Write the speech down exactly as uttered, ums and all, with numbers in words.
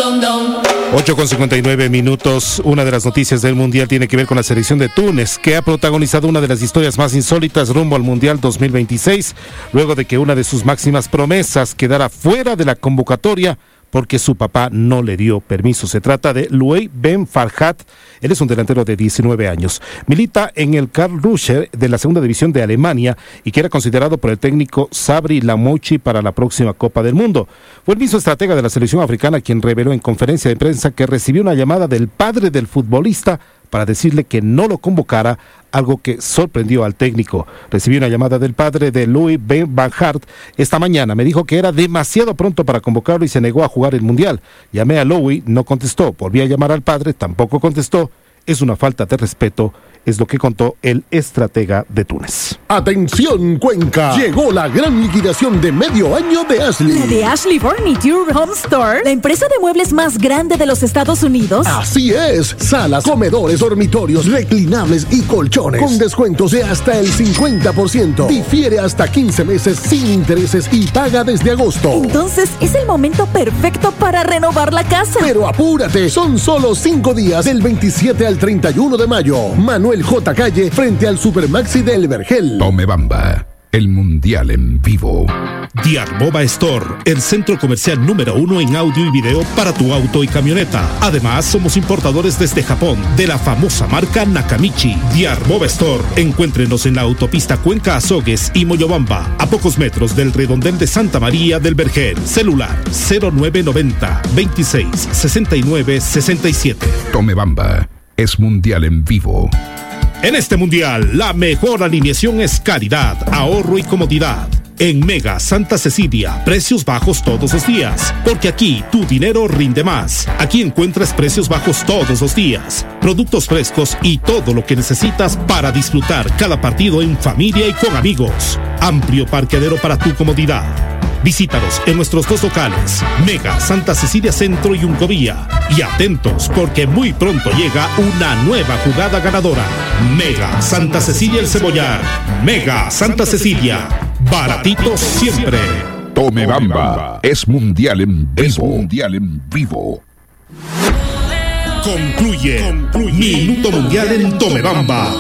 ocho con cincuenta y nueve minutos. Una de las noticias del Mundial tiene que ver con la selección de Túnez, que ha protagonizado una de las historias más insólitas rumbo al Mundial dos mil veintiséis, luego de que una de sus máximas promesas quedara fuera de la convocatoria porque su papá no le dio permiso. Se trata de Louis Ben Farhat. Él es un delantero de diecinueve años. Milita en el Karlsruhe de la segunda división de Alemania y que era considerado por el técnico Sabri Lamouchi para la próxima Copa del Mundo. Fue el mismo estratega de la selección africana quien reveló en conferencia de prensa que recibió una llamada del padre del futbolista para decirle que no lo convocara, algo que sorprendió al técnico. Recibí una llamada del padre de Louis Ben Farhat esta mañana. Me dijo que era demasiado pronto para convocarlo y se negó a jugar el Mundial. Llamé a Louis, no contestó. Volví a llamar al padre, tampoco contestó. Es una falta de respeto, es lo que contó el estratega de Túnez. ¡Atención, Cuenca! Llegó la gran liquidación de medio año de Ashley. ¿La de Ashley Furniture Home Store? ¿La empresa de muebles más grande de los Estados Unidos? Así es. Salas, comedores, dormitorios, reclinables y colchones. Con descuentos de hasta el cincuenta por ciento. Difiere hasta quince meses sin intereses y paga desde agosto. Entonces es el momento perfecto para renovar la casa. Pero apúrate, son solo cinco días del veintisiete al treinta y uno de mayo. Manuel J. Calle frente al Supermaxi del Vergel. Tomebamba, el Mundial en vivo. Diarboba Store, el centro comercial número uno en audio y video para tu auto y camioneta. Además, somos importadores desde Japón de la famosa marca Nakamichi. Diarboba Store, encuéntrenos en la autopista Cuenca Azogues y Moyobamba, a pocos metros del redondel de Santa María del Vergel. Celular cero nueve noventa, veintiséis, sesenta y nueve, sesenta y siete. Tomebamba es Mundial en vivo. En este Mundial, la mejor alineación es calidad, ahorro y comodidad. En Mega Santa Cecilia, precios bajos todos los días, porque aquí tu dinero rinde más. Aquí encuentras precios bajos todos los días, productos frescos y todo lo que necesitas para disfrutar cada partido en familia y con amigos. Amplio parqueadero para tu comodidad. Visítanos en nuestros dos locales, Mega Santa Cecilia Centro y Uncovía. Y atentos, porque muy pronto llega una nueva jugada ganadora. Mega Santa Cecilia El Cebollar. Mega Santa Cecilia. Baratitos siempre. Tomebamba es Mundial en vivo. Es Mundial en vivo. Concluye, Concluye. Minuto Mundial en Tomebamba.